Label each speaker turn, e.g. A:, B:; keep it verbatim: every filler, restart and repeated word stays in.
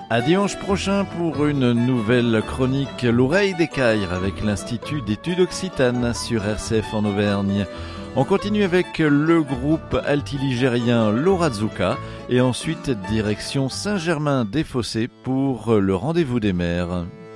A: À dimanche prochain pour une nouvelle chronique L'Oreille des Caires avec l'Institut d'études occitanes sur R C F en Auvergne. On continue avec le groupe altiligérien l'Orazuka et ensuite direction Saint-Germain-des-Fossés pour le rendez-vous des mers.